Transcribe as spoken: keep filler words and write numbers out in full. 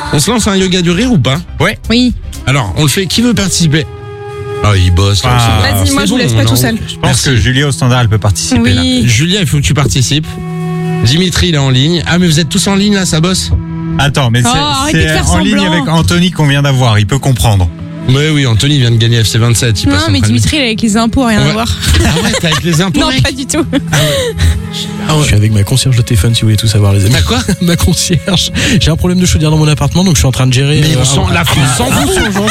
On se lance un yoga du rire ou pas? Oui. Alors, on le fait. Qui veut participer? Ah, il bosse là. Ah. c'est- Vas-y, c'est moi, je vous bon, laisse pas non tout seul. Je pense que Julia au standard, elle peut participer là. Oui. Julien, il faut que tu participes. Dimitri, il est en ligne. Ah, mais vous êtes tous en ligne là, ça bosse? Attends, mais c'est, Oh, arrêtez de c'est faire en ligne semblant. avec Anthony qu'on vient d'avoir, il peut comprendre. Oui, oui, Anthony vient de gagner F C vingt-sept. Il Non, passe en mais train de- Dimitri, il est avec les impôts, rien Ouais. à voir. Ah ouais, t'es avec les impôts? Non, mec pas du tout. Ah ouais. Je suis avec ma concierge de téléphone si vous voulez tout savoir les amis. Bah quoi? Ma concierge. J'ai un problème de chaudière dans mon appartement donc je suis en train de gérer. Mais euh, on s'en, un- la France s'en fout.